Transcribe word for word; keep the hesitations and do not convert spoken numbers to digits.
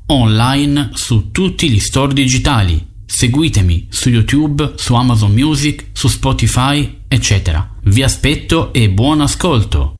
online su tutti gli store digitali. Seguitemi su YouTube, su Amazon Music, su Spotify, eccetera. Vi aspetto e buon ascolto!